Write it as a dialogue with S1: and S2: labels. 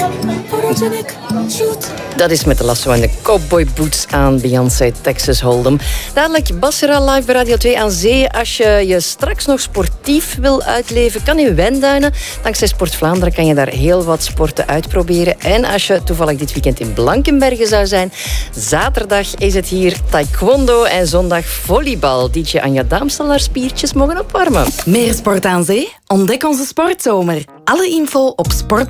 S1: Dat is met de lasso en de cowboy boots aan Beyoncé, Texas Hold'em. Dadelijk Basra live bij Radio 2 aan zee. Als je je straks nog sportief wil uitleven, kan in Wijnduinen. Dankzij Sport Vlaanderen kan je daar heel wat sporten uitproberen. En als je toevallig dit weekend in Blankenberge zou zijn, zaterdag is het hier taekwondo en zondag volleybal. DJ Anja Daams zal haar spiertjes mogen opwarmen.
S2: Meer sport aan zee? Ontdek onze sportzomer. Alle info op sport.be.